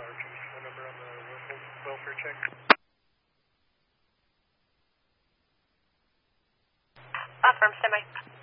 Archer's phone number on the welfare check. Affirm, standby.